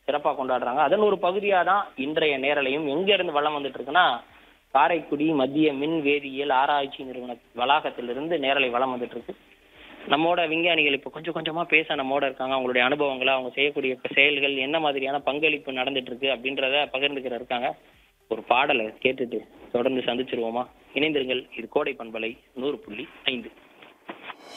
சிறப்பாக கொண்டாடுறாங்க. அதன் ஒரு பகுதியாக தான் இன்றைய நேரலையும் எங்க இருந்து வளம் வந்துட்டு இருக்குன்னா, காரைக்குடி மத்திய மின் வேதியியல் ஆராய்ச்சி நிறுவன வளாகத்திலிருந்து நேரலை வளம் வந்துட்டு இருக்கு. நம்மோட விஞ்ஞானிகள் இப்போ கொஞ்சம் கொஞ்சமா பேச நம்மோட இருக்காங்க. அவங்களுடைய அனுபவங்களை, அவங்க செய்யக்கூடிய செயல்கள் என்ன மாதிரியான பங்களிப்பு நடந்துட்டு இருக்கு அப்படின்றத பகிர்ந்துக்கிற இருக்காங்க. ஒரு பாடலை கேட்டுட்டு தொடர்ந்து சந்திச்சிருவோமா? இணைந்திருங்கள். இது கோடை பண்பலை 100.5.